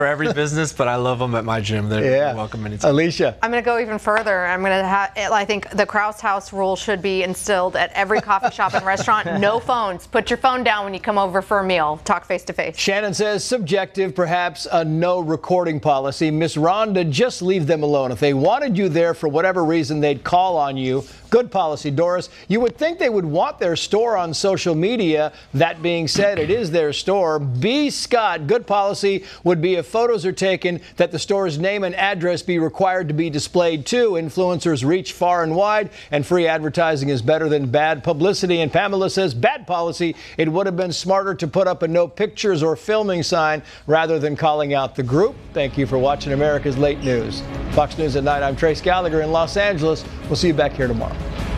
for every business, but I love them at my gym. They're welcome anytime. Alicia. I'm going to go even further. I think the Krause House rule should be instilled at every coffee shop and restaurant. No phones. Put your phone down when you come over for a meal. Talk face to face. Shannon says subjective, perhaps a no recording policy. Miss Rhonda, just leave them alone. If they wanted you there for whatever reason, they'd call on you. Good policy, Doris. You would think they would want their store on social media. That being said, it is their store. B. Scott, good policy would be if photos are taken that the store's name and address be required to be displayed too. Influencers reach far and wide, and free advertising is better than bad publicity. And Pamela says bad policy. It would have been smarter to put up a no pictures or filming sign rather than calling out the group. Thank you for watching America's Late News. Fox News at Night. I'm Trace Gallagher in Los Angeles. We'll see you back here tomorrow.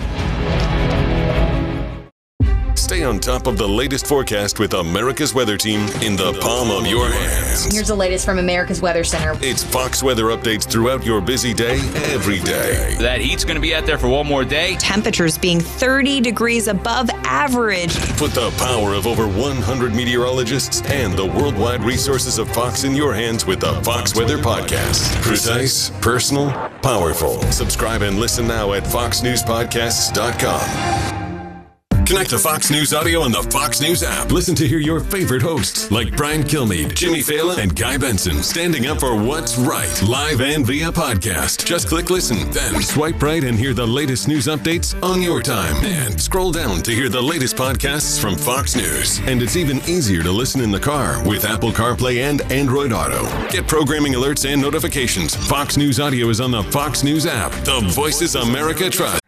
Stay on top of the latest forecast with America's Weather Team in the palm of your hands. Here's the latest from America's Weather Center. It's Fox weather updates throughout your busy day, every day. That heat's going to be out there for one more day. Temperatures being 30 degrees above average. Put the power of over 100 meteorologists and the worldwide resources of Fox in your hands with the Fox Weather Podcast. Precise, personal, powerful. Subscribe and listen now at foxnewspodcasts.com. Connect to Fox News Audio on the Fox News app. Listen to hear your favorite hosts like Brian Kilmeade, Jimmy Fallon, and Guy Benson standing up for what's right, live and via podcast. Just click listen, then swipe right and hear the latest news updates on your time. And scroll down to hear the latest podcasts from Fox News. And it's even easier to listen in the car with Apple CarPlay and Android Auto. Get programming alerts and notifications. Fox News Audio is on the Fox News app. The voices America trusts.